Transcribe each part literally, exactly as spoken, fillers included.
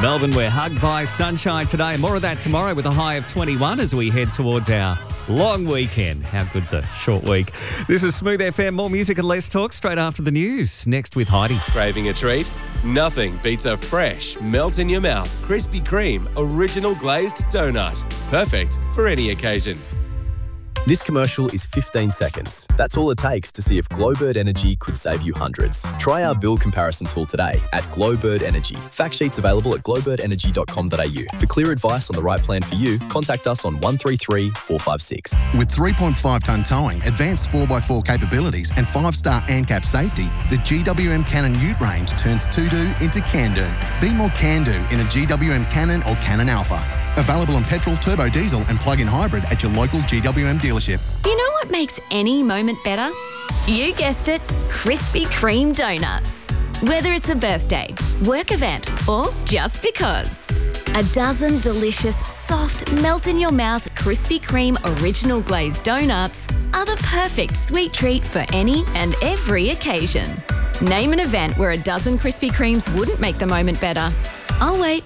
Melbourne, we're hugged by sunshine today. More of that tomorrow with a high of twenty-one as we head towards our long weekend. How good's a short week? This is Smooth F M. More music and less talk straight after the news. Next with Heidi. Craving a treat? Nothing beats a fresh, melt-in-your-mouth Krispy Kreme original glazed donut. Perfect for any occasion. This commercial is fifteen seconds. That's all it takes to see if Glowbird Energy could save you hundreds. Try our bill comparison tool today at Glowbird Energy. Fact sheets available at glowbird energy dot com dot a u. For clear advice on the right plan for you, contact us on one three three, four five six. With three point five tonne towing, advanced four by four capabilities and five star ANCAP safety, the G W M Cannon Ute range turns to-do into can-do. Be more can-do in a G W M Cannon or Cannon Alpha. Available on petrol, turbo diesel and plug-in hybrid at your local G W M dealership. You know what makes any moment better? You guessed it, Krispy Kreme donuts. Whether it's a birthday, work event or just because. A dozen delicious, soft, melt-in-your-mouth Krispy Kreme original glazed donuts are the perfect sweet treat for any and every occasion. Name an event where a dozen Krispy Kremes wouldn't make the moment better. I'll wait.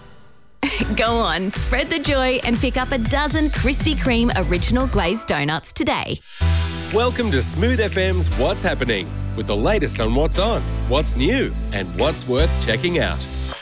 Go on, spread the joy and pick up a dozen Krispy Kreme original glazed donuts today. Welcome to Smooth F M's What's Happening, with the latest on what's on, what's new, and what's worth checking out.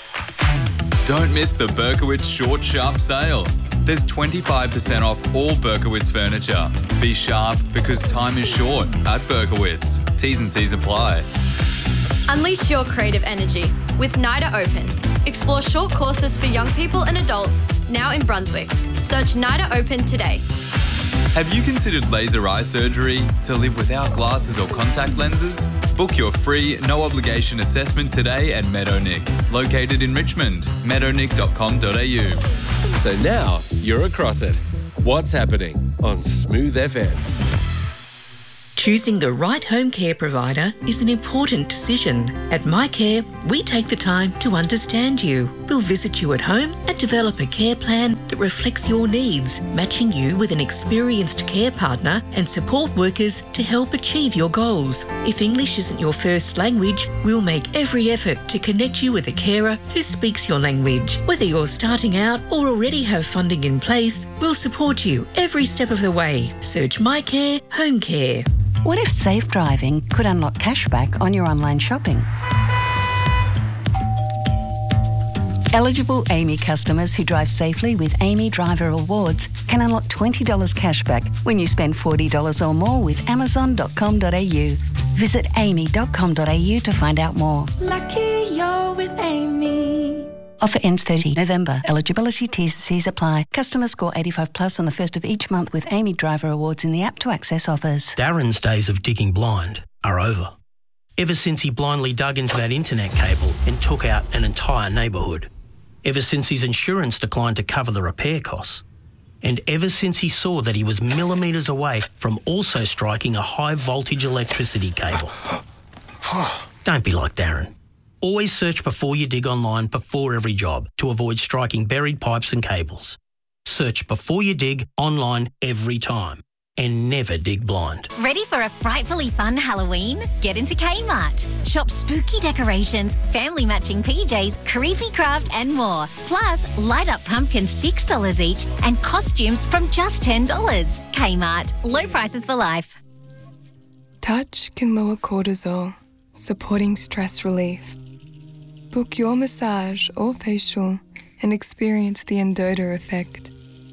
Don't miss the Berkowitz Short Sharp Sale. There's twenty-five percent off all Berkowitz furniture. Be sharp because time is short at Berkowitz. T's and C's apply. Unleash your creative energy with NIDA Open. Explore short courses for young people and adults now in Brunswick. Search NIDA Open today. Have you considered laser eye surgery to live without glasses or contact lenses? Book your free, no-obligation assessment today at Meadownick, located in Richmond, meadownick dot com dot a u. So now you're across it. What's happening on Smooth F M? Choosing the right home care provider is an important decision. At MyCare, we take the time to understand you. We'll visit you at home and develop a care plan that reflects your needs, matching you with an experienced care partner and support workers to help achieve your goals. If English isn't your first language, we'll make every effort to connect you with a carer who speaks your language. Whether you're starting out or already have funding in place, we'll support you every step of the way. Search MyCare Home Care. What if safe driving could unlock cashback on your online shopping? Eligible A M Y customers who drive safely with A M Y Driver Awards can unlock twenty dollars cashback when you spend forty dollars or more with amazon dot com dot a u. Visit a m y dot com dot a u to find out more. Lucky you're with A M Y. Offer ends thirtieth November. Eligibility T's and C's apply. Customers score eighty-five plus on the first of each month with A M Y Driver Awards in the app to access offers. Darren's days of digging blind are over. Ever since he blindly dug into that internet cable and took out an entire neighbourhood. Ever since his insurance declined to cover the repair costs. And ever since he saw that he was millimetres away from also striking a high voltage electricity cable. Don't be like Darren. Always search before you dig online before every job to avoid striking buried pipes and cables. Search before you dig online every time. And never dig blind. Ready for a frightfully fun Halloween? Get into Kmart. Shop spooky decorations, family matching P Js, creepy craft and more. Plus, light up pumpkins six dollars each and costumes from just ten dollars. Kmart. Low prices for life. Touch can lower cortisol, supporting stress relief. Book your massage or facial and experience the Endota effect.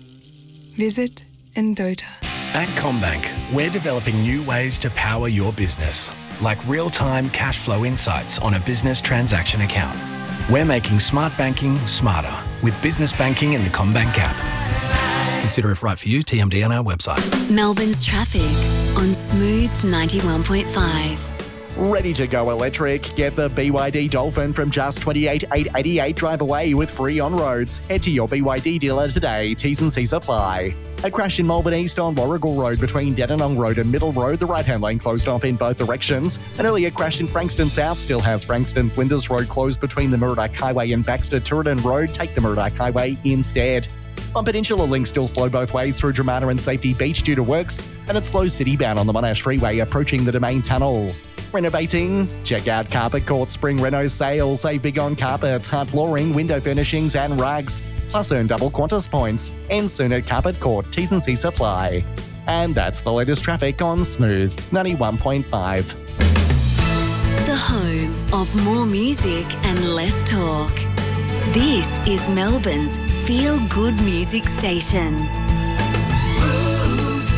Visit Endota. At CommBank, we're developing new ways to power your business, like real-time cash flow insights on a business transaction account. We're making smart banking smarter with business banking in the CommBank app. Consider if right for you, T M D on our website. Melbourne's traffic on Smooth ninety-one point five. Ready to go electric? Get the B Y D Dolphin from just twenty-eight thousand eight hundred eighty-eight. Drive away with free on-roads. Head to your B Y D dealer today. T's and C's apply. A crash in Melbourne East on Warrigal Road between Dandenong Road and Middle Road. The right-hand lane closed off in both directions. An earlier crash in Frankston South still has Frankston Flinders Road closed between the Murdoch Highway and Baxter Turretin Road. Take the Murdoch Highway instead. On Peninsula Link still slow both ways through Dramata and Safety Beach due to works, and it's slow city bound on the Monash Freeway approaching the Domain Tunnel. Renovating? Check out Carpet Court Spring Reno sale. Save big on carpets, hard flooring, window furnishings and rugs. Plus earn double Qantas points. And soon at Carpet Court. T's and C's apply. And that's the latest traffic on Smooth ninety-one point five. The home of more music and less talk. This is Melbourne's Feel Good Music Station. Smooth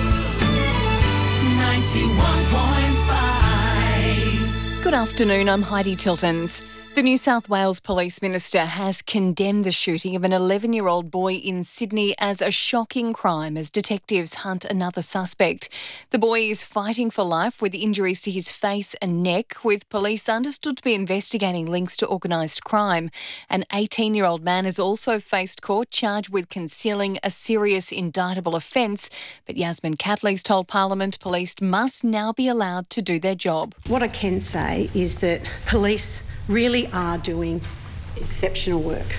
ninety-one point five. Good afternoon, I'm Heidi Tiltons. The New South Wales Police Minister has condemned the shooting of an eleven-year-old boy in Sydney as a shocking crime as detectives hunt another suspect. The boy is fighting for life with injuries to his face and neck, with police understood to be investigating links to organised crime. An eighteen-year-old man has also faced court charged with concealing a serious indictable offence, but Yasmin Catley's told Parliament police must now be allowed to do their job. What I can say is that police really are doing exceptional work.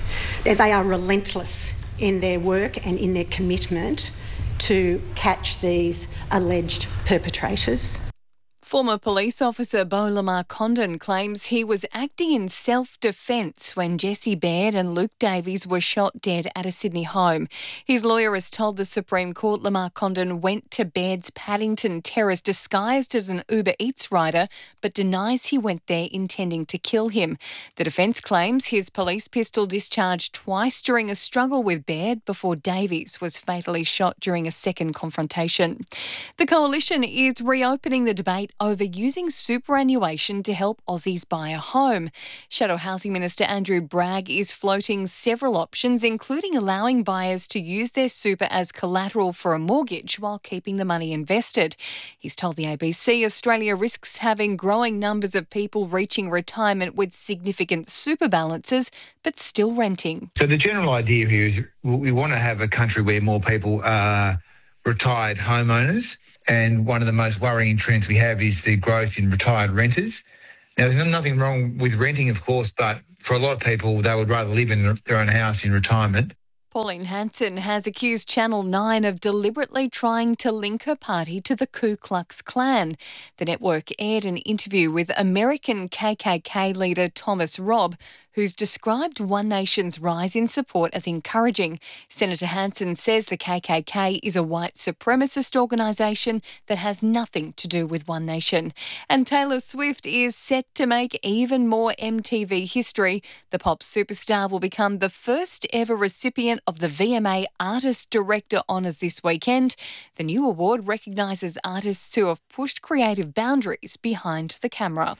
They are relentless in their work and in their commitment to catch these alleged perpetrators. Former police officer Beau Lamar Condon claims he was acting in self-defence when Jesse Baird and Luke Davies were shot dead at a Sydney home. His lawyer has told the Supreme Court Lamar Condon went to Baird's Paddington Terrace disguised as an Uber Eats rider, but denies he went there intending to kill him. The defence claims his police pistol discharged twice during a struggle with Baird before Davies was fatally shot during a second confrontation. The Coalition is reopening the debate over using superannuation to help Aussies buy a home. Shadow Housing Minister Andrew Bragg is floating several options, including allowing buyers to use their super as collateral for a mortgage while keeping the money invested. He's told the A B C Australia risks having growing numbers of people reaching retirement with significant super balances but still renting. So the general idea here is we want to have a country where more people are retired homeowners. And one of the most worrying trends we have is the growth in retired renters. Now, there's nothing wrong with renting, of course, but for a lot of people, they would rather live in their own house in retirement. Pauline Hanson has accused Channel nine of deliberately trying to link her party to the Ku Klux Klan. The network aired an interview with American K K K leader Thomas Robb, who's described One Nation's rise in support as encouraging. Senator Hanson says the K K K is a white supremacist organisation that has nothing to do with One Nation. And Taylor Swift is set to make even more M T V history. The pop superstar will become the first ever recipient of the V M A Artist Director Honours this weekend. The new award recognises artists who have pushed creative boundaries behind the camera.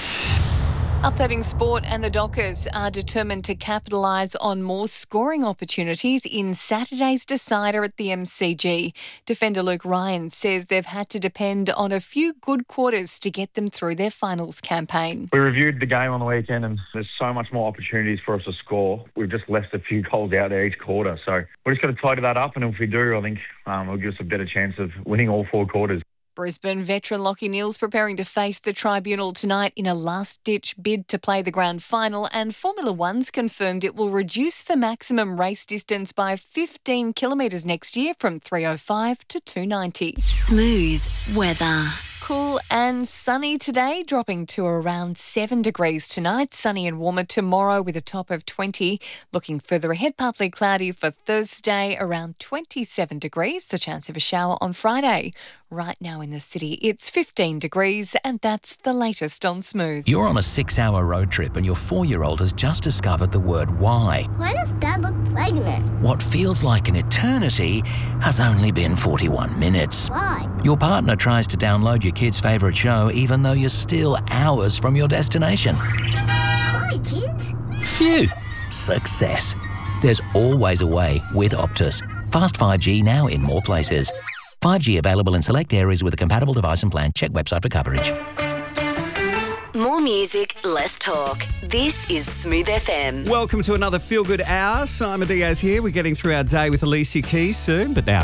Updating sport, and the Dockers are determined to capitalise on more scoring opportunities in Saturday's decider at the M C G. Defender Luke Ryan says they've had to depend on a few good quarters to get them through their finals campaign. We reviewed the game on the weekend and there's so much more opportunities for us to score. We've just left a few goals out there each quarter. So we're just got to tidy that up, and if we do, I think um, it'll give us a better chance of winning all four quarters. Brisbane veteran Lachie Neale's preparing to face the tribunal tonight in a last-ditch bid to play the grand final, and Formula One's confirmed it will reduce the maximum race distance by fifteen kilometres next year from three oh five to two ninety. Smooth weather. Cool and sunny today, dropping to around seven degrees tonight. Sunny and warmer tomorrow with a top of twenty. Looking further ahead, partly cloudy for Thursday, around twenty-seven degrees. The chance of a shower on Friday. Right now in the city, it's fifteen degrees, and that's the latest on Smooth. You're on a six-hour road trip and your four-year-old has just discovered the word why. Why does Dad look pregnant? What feels like an eternity has only been forty-one minutes. Why? Your partner tries to download your kid's favourite show even though you're still hours from your destination. Hi, kids. Phew! Success. There's always a way with Optus. Fast five G now in more places. five G available in select areas with a compatible device and plan. Check website for coverage. More music, less talk. This is Smooth F M. Welcome to another Feel Good Hour. Simon Diaz here. We're getting through our day with Alicia Keys soon, but now